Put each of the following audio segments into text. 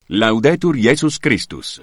Laudetur Jesus Christus.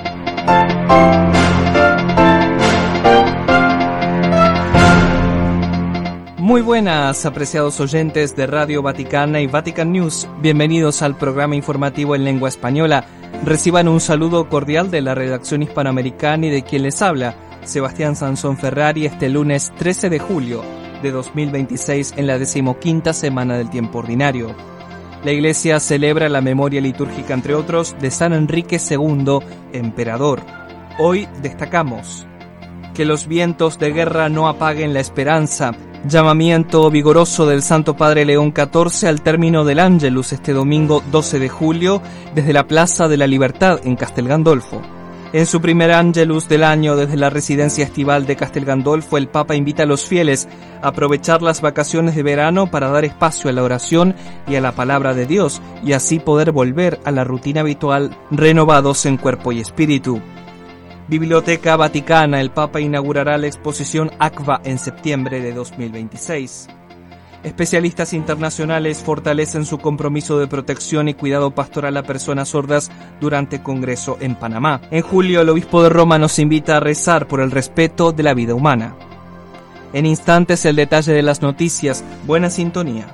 Muy buenas, apreciados oyentes de Radio Vaticana y Vatican News. Bienvenidos al programa informativo en lengua española. Reciban un saludo cordial de la redacción hispanoamericana y de quien les habla, Sebastián Sansón Ferrari, este lunes 13 de julio de 2026 en la 15ª semana del tiempo ordinario. La Iglesia celebra la memoria litúrgica, entre otros, de San Enrique II, emperador. Hoy destacamos que los vientos de guerra no apaguen la esperanza. Llamamiento vigoroso del Santo Padre León XIV al término del Ángelus este domingo 12 de julio desde la Plaza de la Libertad en Castel Gandolfo. En su primer Ángelus del año desde la residencia estival de Castel Gandolfo, el Papa invita a los fieles a aprovechar las vacaciones de verano para dar espacio a la oración y a la palabra de Dios y así poder volver a la rutina habitual renovados en cuerpo y espíritu. Biblioteca Vaticana, el Papa inaugurará la exposición ACVA en septiembre de 2026. Especialistas internacionales fortalecen su compromiso de protección y cuidado pastoral a personas sordas durante Congreso en Panamá. En julio, el obispo de Roma nos invita a rezar por el respeto de la vida humana. En instantes, el detalle de las noticias. Buena sintonía.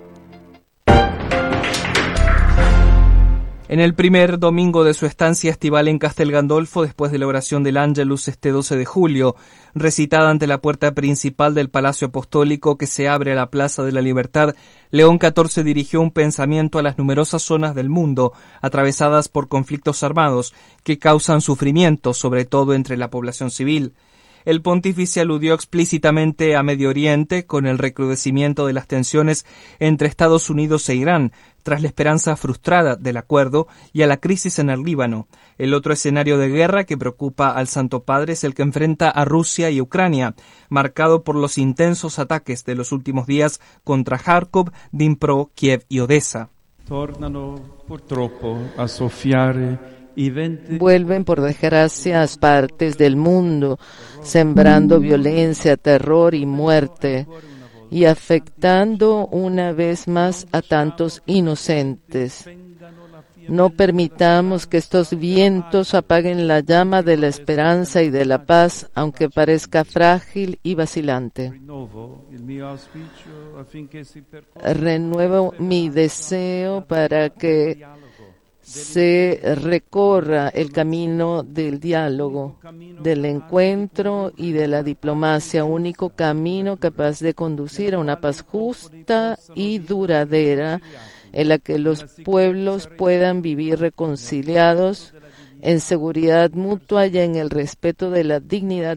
En el primer domingo de su estancia estival en Castel Gandolfo, después de la oración del Ángelus este 12 de julio, recitada ante la puerta principal del Palacio Apostólico que se abre a la Plaza de la Libertad, León XIV dirigió un pensamiento a las numerosas zonas del mundo atravesadas por conflictos armados que causan sufrimiento, sobre todo entre la población civil. El pontífice aludió explícitamente a Medio Oriente con el recrudecimiento de las tensiones entre Estados Unidos e Irán, tras la esperanza frustrada del acuerdo, y a la crisis en el Líbano. El otro escenario de guerra que preocupa al Santo Padre es el que enfrenta a Rusia y Ucrania, marcado por los intensos ataques de los últimos días contra Kharkov, Dnipro, Kiev y Odessa. Vuelven por desgracia a partes del mundo, sembrando violencia, terror y muerte, y afectando una vez más a tantos inocentes. No permitamos que estos vientos apaguen la llama de la esperanza y de la paz, aunque parezca frágil y vacilante. Renuevo mi deseo para que se recorra el camino del diálogo, del encuentro y de la diplomacia, único camino capaz de conducir a una paz justa y duradera en la que los pueblos puedan vivir reconciliados en seguridad mutua y en el respeto de la dignidad